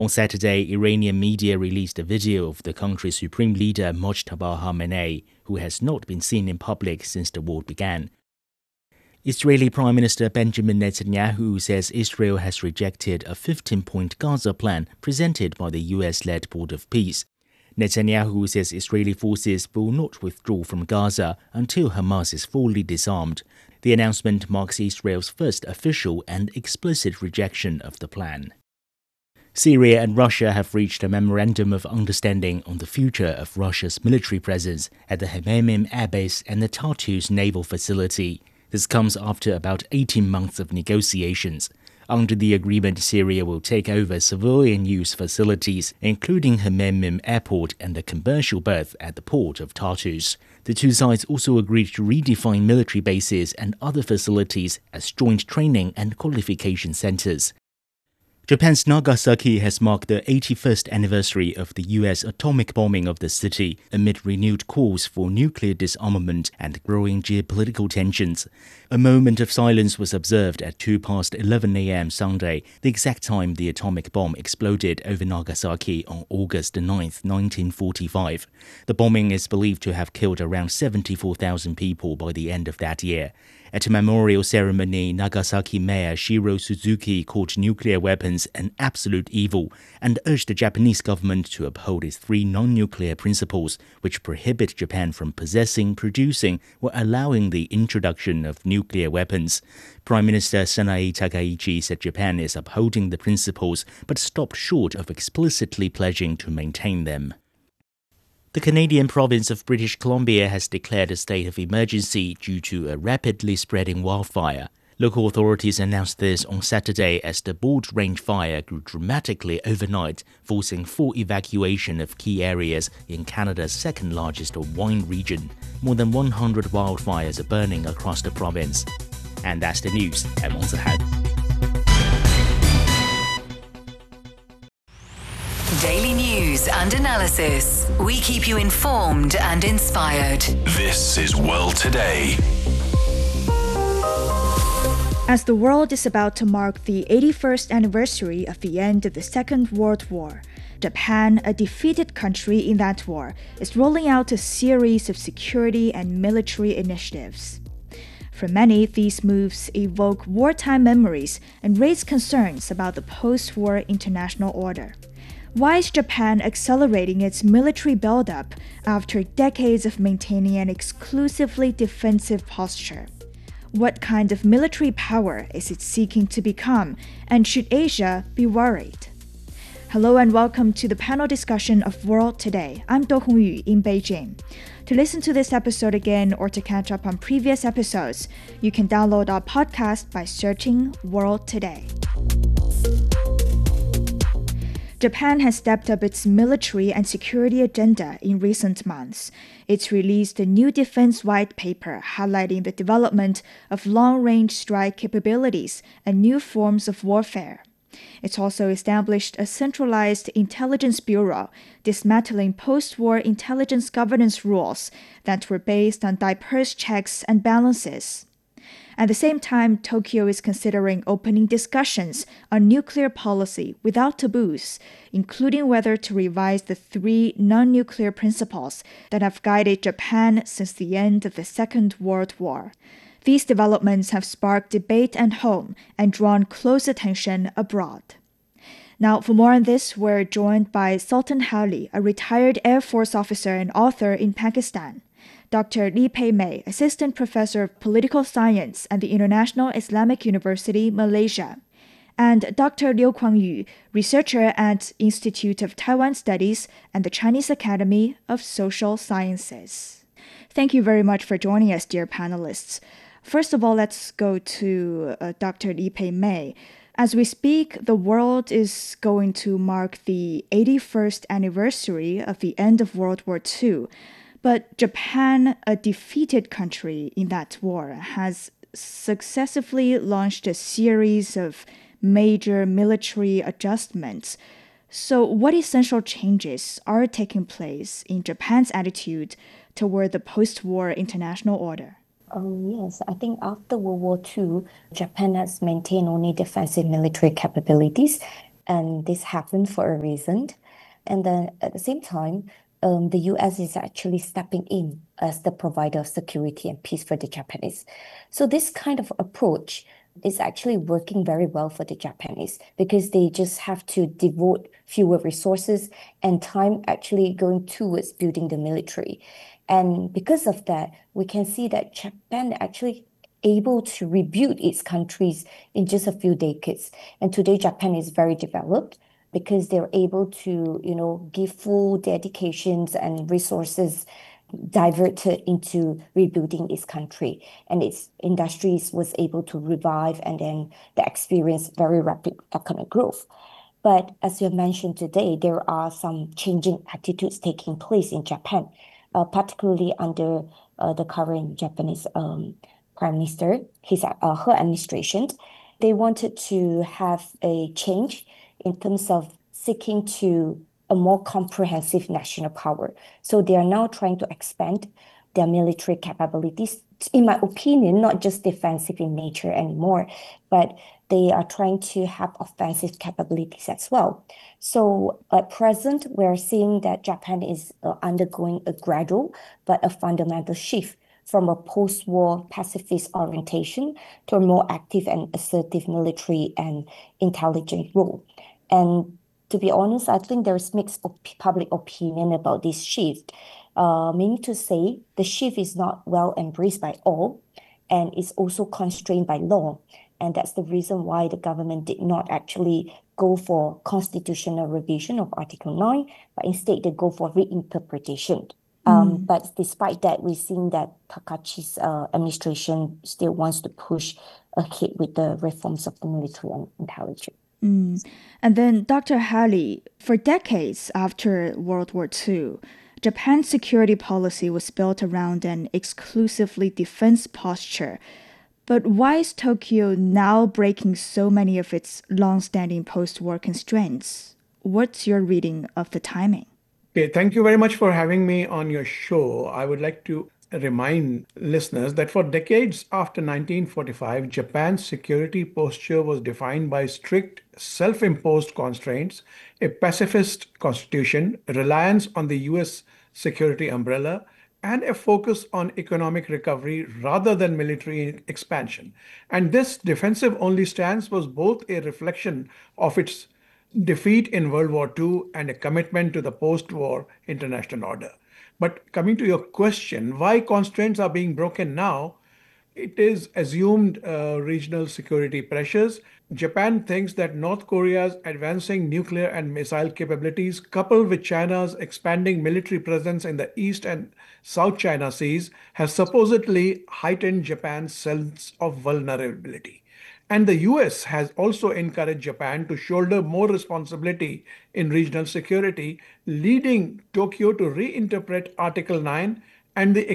On Saturday, Iranian media released a video of the country's supreme leader Mojtaba Khamenei, who has not been seen in public since the war began. Israeli Prime Minister Benjamin Netanyahu says Israel has rejected a 15-point Gaza plan presented by the US-led Board of Peace. Netanyahu says Israeli forces will not withdraw from Gaza until Hamas is fully disarmed. The announcement marks Israel's first official and explicit rejection of the plan. Syria and Russia have reached a memorandum of understanding on the future of Russia's military presence at the Hmeimim Air Base and the Tartus naval facility. This comes after about 18 months of negotiations. Under the agreement, Syria will take over civilian-use facilities, including Hmeimim Airport and the commercial berth at the port of Tartus. The two sides also agreed to redefine military bases and other facilities as joint training and qualification centers. Japan's Nagasaki has marked the 81st anniversary of the US atomic bombing of the city amid renewed calls for nuclear disarmament and growing geopolitical tensions. A moment of silence was observed at 11 a.m. Sunday, the exact time the atomic bomb exploded over Nagasaki on August 9, 1945. The bombing is believed to have killed around 74,000 people by the end of that year. At a memorial ceremony, Nagasaki Mayor Shiro Suzuki called nuclear weapons an absolute evil and urged the Japanese government to uphold its 3 non-nuclear principles, which prohibit Japan from possessing, producing, or allowing the introduction of nuclear weapons. Prime Minister Sanae Takaichi said Japan is upholding the principles but stopped short of explicitly pledging to maintain them. The Canadian province of British Columbia has declared a state of emergency due to a rapidly spreading wildfire. Local authorities announced this on Saturday as the Bald Range fire grew dramatically overnight, forcing full evacuation of key areas in Canada's second-largest wine region. More than 100 wildfires are burning across the province. And that's the news. I'm Wang Zihao. Daily news and analysis. We keep you informed and inspired. This is World Today. As the world is about to mark the 81st anniversary of the end of the Second World War, Japan, a defeated country in that war, is rolling out a series of security and military initiatives. For many, these moves evoke wartime memories and raise concerns about the post-war international order. Why is Japan accelerating its military buildup after decades of maintaining an exclusively defensive posture? What kind of military power is it seeking to become, and should Asia be worried? Hello and welcome to the panel discussion of World Today. I'm Do Hongyu in Beijing. To listen to this episode again or to catch up on previous episodes, you can download our podcast by searching World Today. Japan has stepped up its military and security agenda in recent months. It's released a new defense white paper highlighting the development of long-range strike capabilities and new forms of warfare. It's also established a centralized intelligence bureau, dismantling post-war intelligence governance rules that were based on diverse checks and balances. At the same time, Tokyo is considering opening discussions on nuclear policy without taboos, including whether to revise the 3 non-nuclear principles that have guided Japan since the end of the Second World War. These developments have sparked debate at home and drawn close attention abroad. Now, for more on this, we're joined by Sultan Hali, a retired Air Force officer and author in Pakistan, Dr. Lee Pei-mei, Assistant Professor of Political Science at the International Islamic University, Malaysia, and Dr. Liu Kuang-yu, researcher at Institute of Taiwan Studies and the Chinese Academy of Social Sciences. Thank you very much for joining us, dear panelists. First of all, let's go to Dr. Lee Pei-mei. As we speak, the world is going to mark the 81st anniversary of the end of World War II. But Japan, a defeated country in that war, has successively launched a series of major military adjustments. So what essential changes are taking place in Japan's attitude toward the post-war international order? Yes, I think after World War II, Japan has maintained only defensive military capabilities. and this happened for a reason. And then at the same time, the US is actually stepping in as the provider of security and peace for the Japanese. So this kind of approach is actually working very well for the Japanese because they just have to devote fewer resources and time actually going towards building the military. And because of that, we can see that Japan actually able to rebuild its countries in just a few decades. And today, Japan is very developed because they're able to, give full dedications and resources diverted into rebuilding its country, and its industries was able to revive and then they experienced very rapid economic growth. But as you mentioned today, there are some changing attitudes taking place in Japan, particularly under the current Japanese prime minister, her administration. They wanted to have a change in terms of seeking to a more comprehensive national power. So they are now trying to expand their military capabilities, in my opinion, not just defensive in nature anymore, but they are trying to have offensive capabilities as well. So at present, we're seeing that Japan is undergoing a gradual but a fundamental shift from a post-war pacifist orientation to a more active and assertive military and intelligence role. And to be honest, I think there's mixed public opinion about this shift. Meaning to say, the shift is not well embraced by all and is also constrained by law. And that's the reason why the government did not actually go for constitutional revision of Article 9, but instead they go for reinterpretation. But despite that, we've seen that Takachi's administration still wants to push ahead with the reforms of the military and intelligence. And then, Dr. Halley, for decades after World War II, Japan's security policy was built around an exclusively defense posture. But why is Tokyo now breaking so many of its long-standing post-war constraints? What's your reading of the timing? Okay, thank you very much for having me on your show. I would like to remind listeners that for decades after 1945, Japan's security posture was defined by strict self-imposed constraints, a pacifist constitution, reliance on the US security umbrella, and a focus on economic recovery rather than military expansion. And this defensive-only stance was both a reflection of its defeat in World War II and a commitment to the post-war international order. But coming to your question, why constraints are being broken now? It is assumed regional security pressures. Japan thinks that North Korea's advancing nuclear and missile capabilities, coupled with China's expanding military presence in the East and South China Seas, has supposedly heightened Japan's sense of vulnerability. And the US has also encouraged Japan to shoulder more responsibility in regional security, leading Tokyo to reinterpret Article 9 and the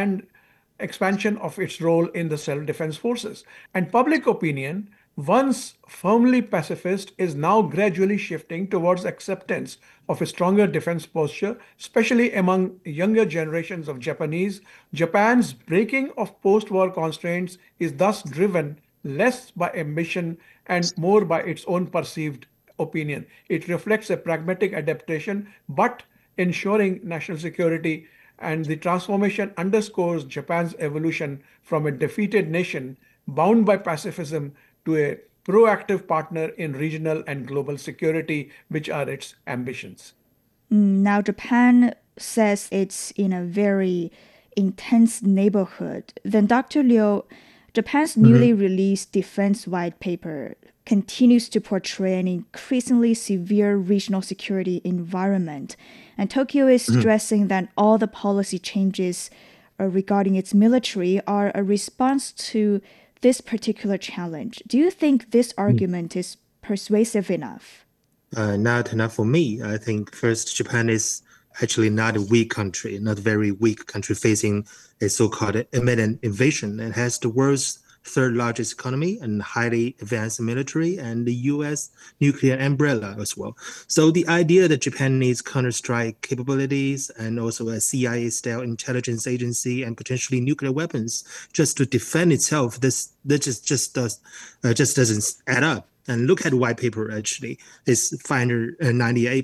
expansion of its role in the self-defense forces. And public opinion, once firmly pacifist, is now gradually shifting towards acceptance of a stronger defense posture, especially among younger generations of Japanese. Japan's breaking of post-war constraints is thus driven less by ambition and more by its own perceived opinion. It reflects a pragmatic adaptation, but ensuring national security, and the transformation underscores Japan's evolution from a defeated nation bound by pacifism to a proactive partner in regional and global security, which are its ambitions. Now, Japan says it's in a very intense neighborhood. Then, Dr. Liu, Japan's newly released defense white paper continues to portray an increasingly severe regional security environment. And Tokyo is stressing that all the policy changes regarding its military are a response to this particular challenge. Do you think this argument is persuasive enough? Not enough for me. I think first, Japan is actually not a weak country, not a very weak country facing a so-called imminent invasion. It has the world's third largest economy and highly advanced military, and the US nuclear umbrella as well. So the idea that Japan needs counter-strike capabilities and also a CIA-style intelligence agency and potentially nuclear weapons just to defend itself, this just doesn't add up. And look at the white paper, actually. It's 598